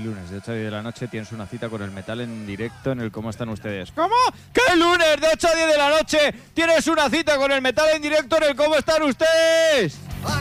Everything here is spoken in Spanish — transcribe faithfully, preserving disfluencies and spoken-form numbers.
lunes de ocho a diez de la noche tienes una cita con el metal en directo en el ¿Cómo están ustedes? ¿Cómo? ¿Qué lunes de ocho a diez de la noche tienes una cita con el metal en directo en el ¿Cómo están ustedes?